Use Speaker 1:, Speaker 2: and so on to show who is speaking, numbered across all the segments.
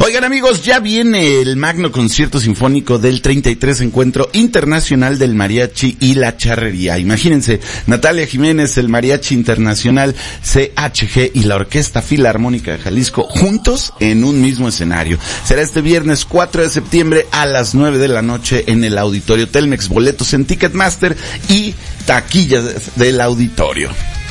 Speaker 1: Oigan amigos, ya viene el magno concierto sinfónico del 33 Encuentro Internacional del Mariachi y la Charrería. Imagínense, Natalia Jiménez, el Mariachi Internacional, CHG y la Orquesta Filarmónica de Jalisco juntos en un mismo escenario. Será este viernes 4 de septiembre a las 9 de la noche en el Auditorio Telmex. Boletos en Ticketmaster y taquillas del auditorio.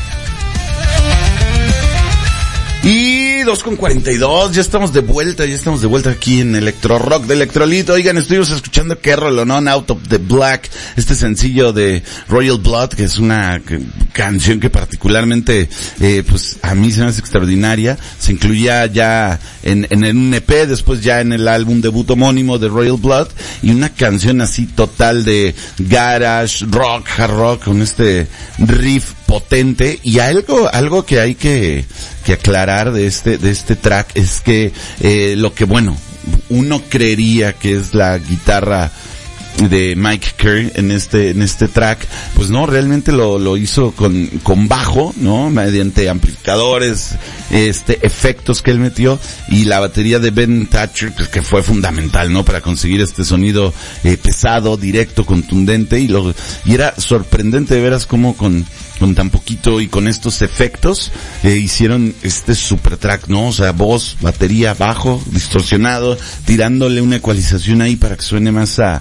Speaker 1: Y 2:42, ya estamos de vuelta aquí en Electro Rock de Electrolito. Oigan, estuvimos escuchando qué rolonón, Out of the Black, este sencillo de Royal Blood, que es una canción que particularmente, pues a mí se me hace extraordinaria. Se incluía ya en un EP, después ya en el álbum debut homónimo de Royal Blood, y una canción así total de garage, rock, hard rock, con este riff potente. Y algo que hay que aclarar de este track es que lo que uno creería que es la guitarra de Mike Kerr en este track, pues no, realmente lo hizo con bajo, ¿no? Mediante amplificadores, efectos que él metió, y la batería de Ben Thatcher, pues que fue fundamental, ¿no? Para conseguir este sonido pesado, directo, contundente, y era sorprendente de veras cómo con tan poquito y con estos efectos hicieron este super track, ¿no? O sea, voz, batería, bajo, distorsionado, tirándole una ecualización ahí para que suene más a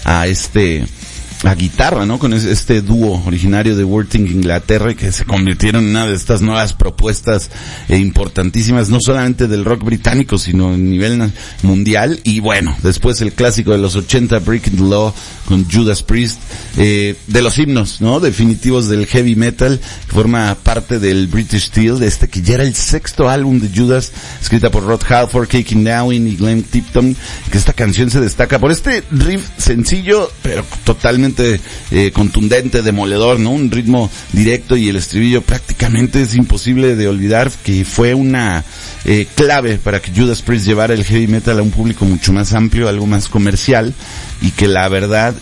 Speaker 1: guitarra, ¿no? Con este dúo originario de Worthing, Inglaterra, que se convirtieron en una de estas nuevas propuestas importantísimas, no solamente del rock británico, sino a nivel mundial. Y bueno, después el clásico de los 80, Breaking the Law, con Judas Priest, de los himnos, ¿no? Definitivos del heavy metal, que forma parte del British Steel, que ya era el sexto álbum de Judas, escrita por Rod Halford, Kaki Nowin y Glenn Tipton, que esta canción se destaca por este riff sencillo, pero totalmente contundente, demoledor, ¿no? Un ritmo directo, y el estribillo prácticamente es imposible de olvidar, que fue una clave para que Judas Priest llevara el heavy metal a un público mucho más amplio, algo más comercial, y que la verdad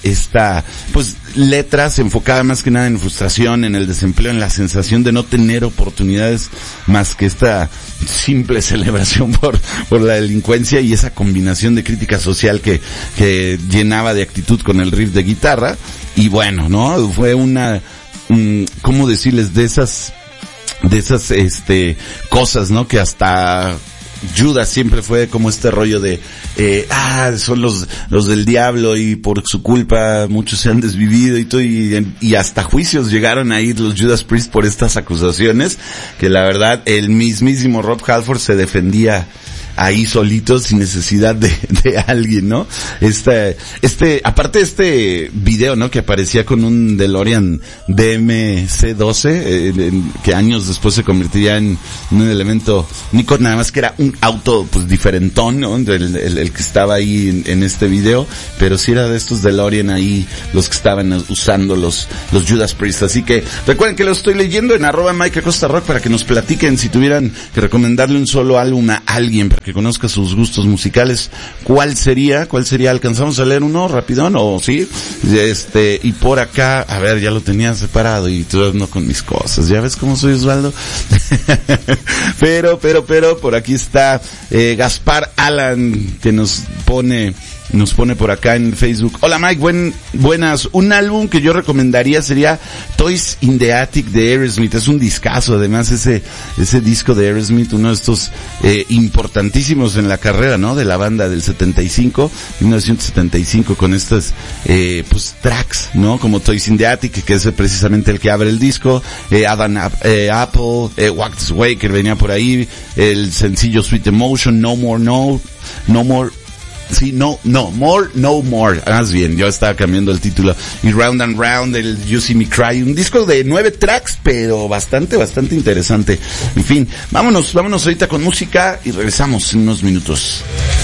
Speaker 1: letras enfocadas más que nada en frustración, en el desempleo, en la sensación de no tener oportunidades más que esta simple celebración por la delincuencia, y esa combinación de crítica social que llenaba de actitud con el riff de guitarra. Y bueno, ¿no? Fue ¿cómo decirles? De esas cosas, ¿no? Que hasta Judas siempre fue como este rollo de son los del diablo, y por su culpa muchos se han desvivido y todo, y hasta juicios llegaron a ir los Judas Priest por estas acusaciones, que la verdad el mismísimo Rob Halford se defendía ahí solito, sin necesidad de alguien, ¿no? Aparte este video, ¿no? Que aparecía con un DeLorean DMC-12, que años después se convertiría en un elemento único, nada más que era un auto, pues, diferentón, ¿no? El que estaba ahí en este video, pero sí era de estos DeLorean ahí, los que estaban usando los Judas Priest. Así que recuerden que lo estoy leyendo en @MikeAcostaRock para que nos platiquen si tuvieran que recomendarle un solo álbum a alguien para que conozca sus gustos musicales. ¿Cuál sería? ¿Alcanzamos a leer uno rapidón o sí? Y por acá, a ver, ya lo tenía separado y tú no con mis cosas. ¿Ya ves cómo soy, Osvaldo? pero, por aquí está, Gaspar Alan, que nos pone por acá en Facebook. Hola Mike, buenas. Un álbum que yo recomendaría sería Toys in the Attic de Aerosmith. Es un discazo, además ese disco de Aerosmith, uno de estos importantísimos en la carrera, ¿no? De la banda del 1975, con estos tracks, ¿no? Como Toys in the Attic, que es precisamente el que abre el disco, Adam Apple, Walk This Way, que venía por ahí, el sencillo Sweet Emotion, No More, más bien, yo estaba cambiando el título, y Round and Round, el You See Me Cry, un disco de 9 tracks, pero bastante interesante. En fin, vámonos ahorita con música y regresamos en unos minutos.